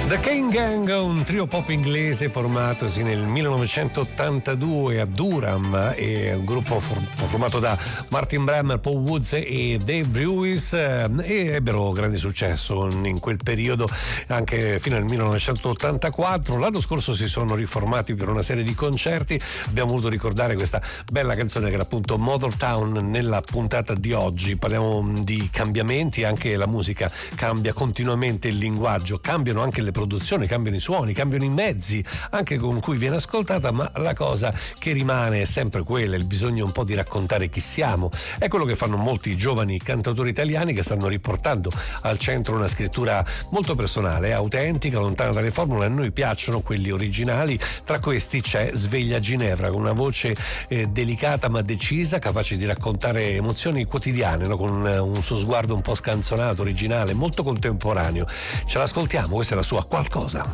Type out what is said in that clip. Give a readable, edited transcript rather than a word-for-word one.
The Kane Gang, un trio pop inglese formatosi nel 1982 a Durham, e un gruppo formato da Martin Brammer, Paul Woods e Dave Brewis, e ebbero grande successo in quel periodo anche fino al 1984. L'anno scorso si sono riformati per una serie di concerti. Abbiamo voluto ricordare questa bella canzone che era appunto Mother Town nella puntata di oggi. Parliamo di cambiamenti, anche la musica cambia continuamente, il linguaggio, cambiano anche le produzioni, cambiano i suoni, cambiano i mezzi anche con cui viene ascoltata, ma la cosa che rimane è sempre quella, il bisogno un po' di raccontare chi siamo. È quello che fanno molti giovani cantautori italiani, che stanno riportando al centro una scrittura molto personale, autentica, lontana dalle formule. A noi piacciono quelli originali. Tra questi c'è Sveglia Ginevra, con una voce delicata ma decisa, capace di raccontare emozioni quotidiane, no? Con un suo sguardo un po' scanzonato, originale, molto contemporaneo. Ce l'ascoltiamo, questa è la sua Qualcosa.